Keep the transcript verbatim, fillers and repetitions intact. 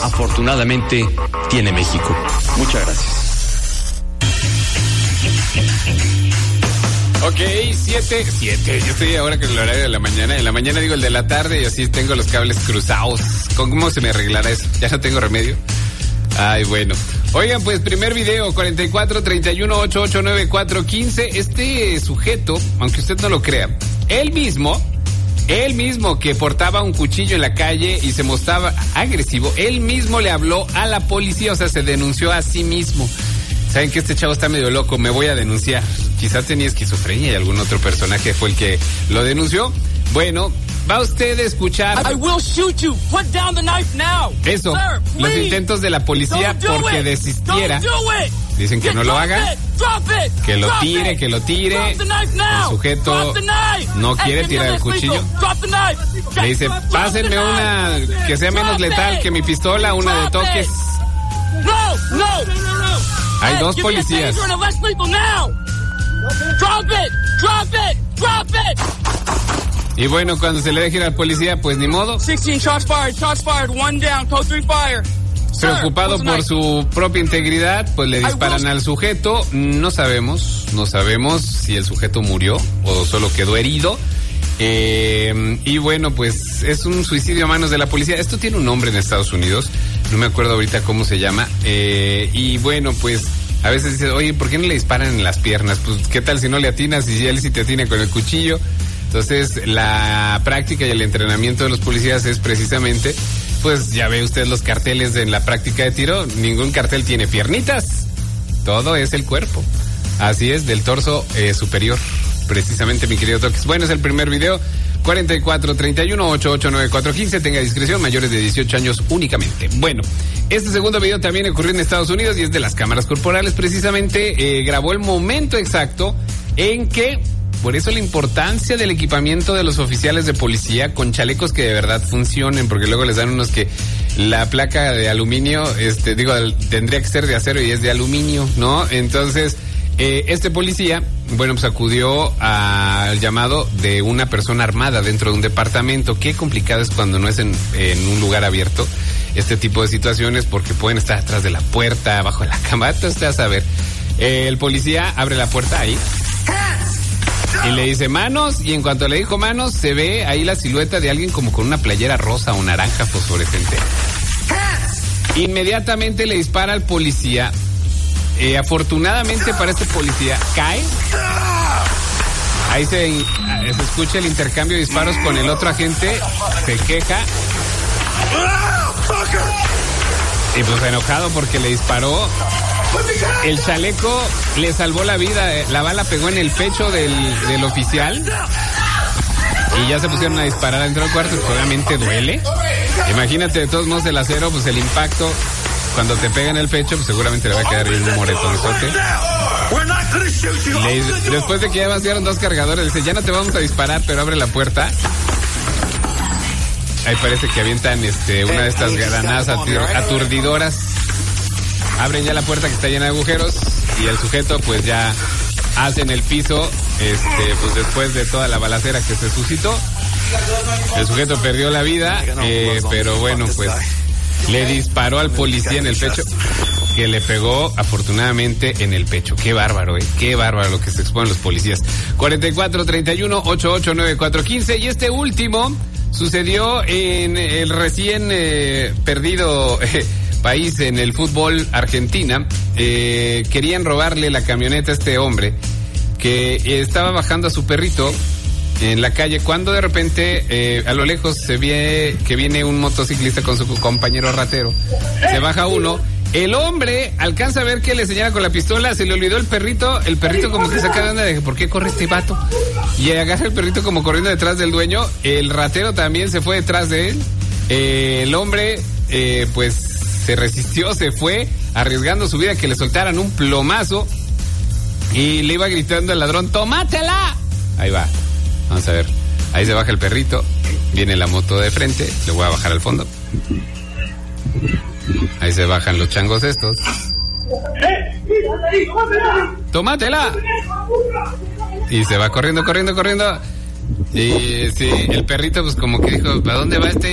afortunadamente tiene México. Muchas gracias. Ok, siete, siete, yo estoy ahora con el horario de la mañana, en la mañana digo el de la tarde y así tengo los cables cruzados. ¿Cómo se me arreglará eso? ¿Ya no tengo remedio? Ay, bueno. Oigan, pues primer video, cuarenta y cuatro, treinta y uno, ochenta y ocho, noventa y cuatro, quince. Este sujeto, aunque usted no lo crea, él mismo, él mismo que portaba un cuchillo en la calle y se mostraba agresivo, él mismo le habló a la policía, o sea, se denunció a sí mismo. Saben que este chavo está medio loco, me voy a denunciar. Quizás tenía esquizofrenia y algún otro personaje fue el que lo denunció. Bueno, va usted a escuchar. I will shoot you. Put down the knife now. Eso, Sir, los intentos de la policía porque desistiera. Dicen que no lo haga, que lo tire, que lo tire. El sujeto no quiere tirar el cuchillo. Le dice, pásenme una que sea menos letal que mi pistola, una de toques. No, no, no, no. Hay dos policías. Y bueno, cuando se le deje ir al policía, pues ni modo. Preocupado por su propia integridad, pues le disparan al sujeto. No sabemos, no sabemos si el sujeto murió o solo quedó herido. Eh, y bueno, pues es un suicidio a manos de la policía. Esto tiene un nombre en Estados Unidos, no me acuerdo ahorita cómo se llama. Eh, y bueno, pues a veces dices, oye, ¿por qué no le disparan en las piernas? Pues qué tal si no le atinas y si él sí te atina con el cuchillo. Entonces la práctica y el entrenamiento de los policías es precisamente, pues ya ve usted los carteles en la práctica de tiro, ningún cartel tiene piernitas, todo es el cuerpo. Así es, del torso eh, superior. Precisamente, mi querido Toques. Bueno, es el primer video. cuarenta y cuatro, treinta y uno, ochenta y ocho, noventa y cuatro, quince. Tenga discreción, mayores de dieciocho años únicamente. Bueno, este segundo video también ocurrió en Estados Unidos y es de las cámaras corporales. Precisamente eh, grabó el momento exacto en que, por eso la importancia del equipamiento de los oficiales de policía con chalecos que de verdad funcionen, porque luego les dan unos que la placa de aluminio, este, digo, tendría que ser de acero y es de aluminio, ¿no? Entonces, Eh, este policía, bueno, pues acudió al llamado de una persona armada dentro de un departamento. Qué complicado es cuando no es en, en un lugar abierto este tipo de situaciones, porque pueden estar atrás de la puerta, abajo de la cama, entonces te vas a ver. Eh, el policía abre la puerta ahí y le dice manos, y en cuanto le dijo manos, se ve ahí la silueta de alguien como con una playera rosa o naranja fosforescente. Inmediatamente le dispara al policía. Eh, afortunadamente para este policía cae. Ahí se, se escucha el intercambio de disparos con el otro agente. Se queja. Y pues enojado porque le disparó. El chaleco le salvó la vida. La bala pegó en el pecho del, del oficial. Y ya se pusieron a disparar dentro del cuarto. Pues obviamente duele. Imagínate, de todos modos, el acero, pues el impacto, cuando te pega en el pecho, pues seguramente le va a quedar un moretonzote. Le, después de que ya vaciaron dos cargadores, dice, ya no te vamos a disparar, pero abre la puerta. Ahí parece que avientan este una de estas granadas aturdidoras. Abren ya la puerta que está llena de agujeros y el sujeto pues ya hace en el piso, este pues después de toda la balacera que se suscitó. El sujeto perdió la vida, eh, pero bueno, pues le disparó al policía en el pecho, que le pegó afortunadamente en el pecho. Qué bárbaro, eh, qué bárbaro lo que se exponen los policías. cuarenta y cuatro, treinta y uno, ochenta y ocho, noventa y cuatro, quince. Y este último sucedió en el recién eh, perdido eh, país en el fútbol, Argentina. Eh, querían robarle la camioneta a este hombre que eh, estaba bajando a su perrito en la calle, cuando de repente eh, a lo lejos se ve que viene un motociclista con su compañero ratero. Se baja uno, el hombre alcanza a ver que le señala con la pistola, se le olvidó el perrito, el perrito como que saca de onda de ¿por qué corre este vato? Y agarra el perrito como corriendo detrás del dueño, el ratero también se fue detrás de él, eh, el hombre eh, pues se resistió, se fue arriesgando su vida que le soltaran un plomazo y le iba gritando al ladrón, ¡tómatela! Ahí va. Vamos a ver, ahí se baja el perrito, viene la moto de frente, le voy a bajar al fondo. Ahí se bajan los changos estos. ¡Tómatela! Y se va corriendo, corriendo, corriendo. Y sí, el perrito pues como que dijo, ¿a dónde va este?